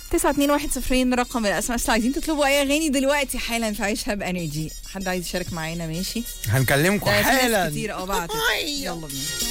921 رقم الاسماء. بس عايزين تطلبوا اي اغاني دلوقتي حالا في عيشها بانرجي؟ حد عايز يشارك معانا؟ ماشي هنكلمكم ده في ناس حالا. كتير بعتت. يلا بينا.